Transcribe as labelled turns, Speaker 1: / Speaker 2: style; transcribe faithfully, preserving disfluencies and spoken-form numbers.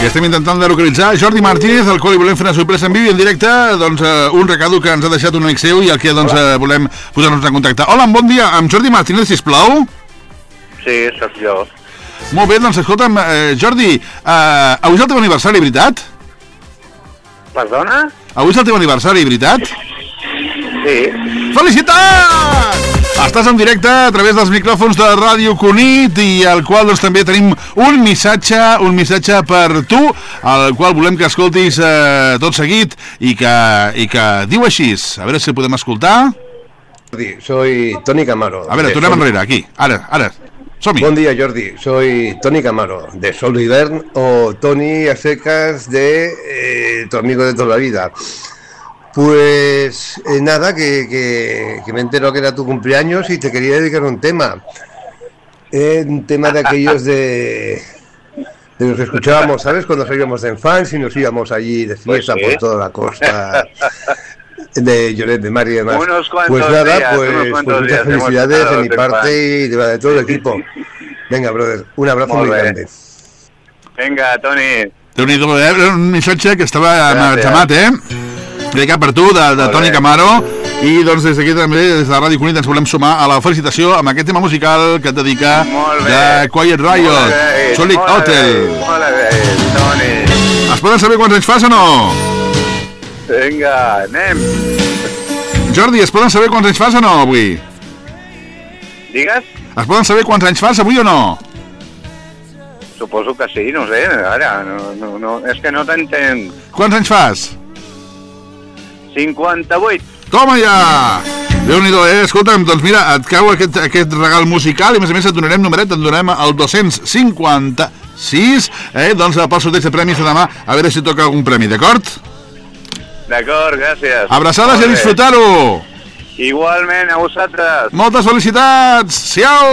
Speaker 1: I estem intentant de localitzar Jordi Martínez, al qual li volem fer una sorpresa en vídeo en directe, doncs uh, un recado que ens ha deixat un amic seu i al que doncs, uh, volem posar-nos en contacte. Hola, bon dia, amb Jordi Martínez, sisplau.
Speaker 2: Sí, sóc jo.
Speaker 1: Molt bé, doncs escolta'm, uh, Jordi, uh, avui és el teu aniversari, veritat?
Speaker 2: Perdona?
Speaker 1: Avui és el teu aniversari, veritat?
Speaker 2: Sí.
Speaker 1: Felicitats! Estàs en directe a través dels micròfons de Ràdio Cunit i al qual doncs, també tenim un missatge, un missatge per tu, al qual volem que escoltis eh, tot seguit i que, i que diu així. A veure si el podem escoltar.
Speaker 3: Soy Toni Camaro.
Speaker 1: A veure, tornem enrere, aquí. Ara, ara. Som-hi.
Speaker 3: Buen día, Jordi. Soy Toni Camaro, de Sol de Ivern, o Toni a secas de eh, tu amigo de toda la vida. Pues eh, nada, que, que, que me entero que era tu cumpleaños y te quería dedicar un tema. Eh, un tema de aquellos de, de los que escuchábamos, ¿sabes? Cuando salíamos de Enfants y nos íbamos allí de fiesta pues, ¿sí? por toda la costa de Lloret de Mar y demás.
Speaker 2: Unos
Speaker 3: pues nada,
Speaker 2: días,
Speaker 3: pues, pues muchas días felicidades de mi parte y de, de todo el equipo. Venga, brother, un abrazo muy, muy grande.
Speaker 2: Venga, Toni.
Speaker 1: Déu-n'hi-do, eh? Un missatge que estava emmagatzemat, eh? Dedicat per tu, de, de Toni Camaro. I doncs des d'aquí també, des de la Ràdio Cunit, ens volem sumar a la felicitació amb aquest tema musical que et dedica de Quiet Riot, Solid Hotel.
Speaker 2: Molt bé, Toni.
Speaker 1: Es poden saber quants anys fas o no?
Speaker 2: Vinga, anem.
Speaker 1: Jordi, es poden saber quants anys fas o no avui?
Speaker 2: Digues?
Speaker 1: Es poden saber quants anys fas avui o no?
Speaker 2: Suposo que sí, no sé, ara, no, no, no, és que no t'entenc.
Speaker 1: Quants anys fas?
Speaker 2: cinquanta-vuit.
Speaker 1: Toma ja! Déu-n'hi-do, eh? Escolta'm, doncs mira, et cau aquest, aquest regal musical i a més a més et donarem numeret, et donarem el dos-cents cinquanta-sis, eh? Doncs pel sorteig de premis de demà, a veure si toca algun premi, d'acord?
Speaker 2: D'acord, gràcies.
Speaker 1: Abraçades i a disfrutar-ho!
Speaker 2: Igualment, a vosaltres.
Speaker 1: Moltes felicitats! Siau!